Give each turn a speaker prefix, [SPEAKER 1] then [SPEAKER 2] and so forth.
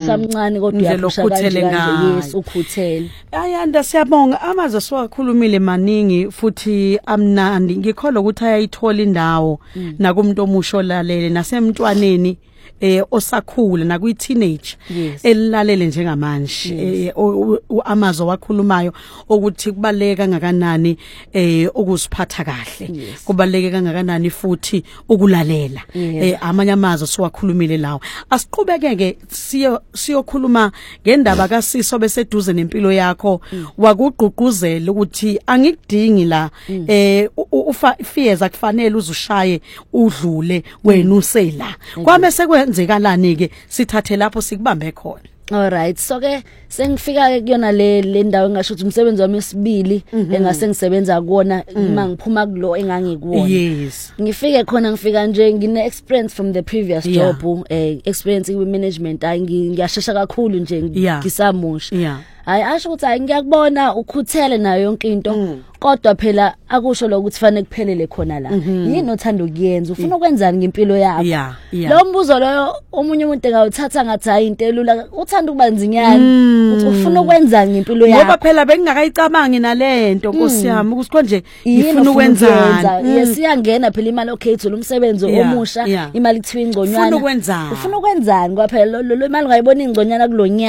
[SPEAKER 1] usamncane kodwa uyaphusha kanje yes ukhuthele.
[SPEAKER 2] Ayanda siyabonga amazwi siwakhulumile maningi futhi amnandi ngikholwa ukuthi ayayithola indawo nakumuntu omusha olalele nasemntwaneni osakhula na kwi teenage elilalele njengamanje amazwi wakhulumayo ukuthi kubaleka kangakanani ukuziphatha kahle kubaleke kangakanani futhi ukulalela amanye amazwi siwakhulumile lawo asiqhubekeke siyokhuluma ngendaba kaSiso beseduze nempilo yakho wakugqugquzela ukuthi angikudingi la fears akufanele uzushaye udlule wena usela kwame sekwenzekalani ke sithathe lapho sikubambe khona.
[SPEAKER 1] All right, so ke sengifika ke kuyona le ndawo engasho ukuthi umsebenzi wami esibili engase ngisebenza kuona mangiphuma kulo engangikuwona.
[SPEAKER 2] Yes.
[SPEAKER 1] Ngifika nje ngine experience from the previous job experience with management ngiyashesha kakhulu nje ngisamusha. Hayi asho ukuthi ngiyakubona ukhuthele nayo yonke into kodwa phela akusho lokuthi fanele kuphelele khona la. Yini othanda ukuyenza ufuna ukwenzani ngempilo yakho? Lo mbuzo loyo omunye umuntu engawuthatha ngathi hayi into elula uthanda ukuba nzinyana uthi ufuna ukwenzani ngempilo yakho?
[SPEAKER 2] Ngoba phela bengingayicabangi nalento Nkosi yami ukuthi konje ngifuna ukwenzani.
[SPEAKER 1] Yesiyangena phela imali okhetho lo msebenzi omusha imali kuthiwa ingconywana.
[SPEAKER 2] Ufuna ukwenzani
[SPEAKER 1] ngoba phela lo imali ungayibona ingconywana kulonyaka.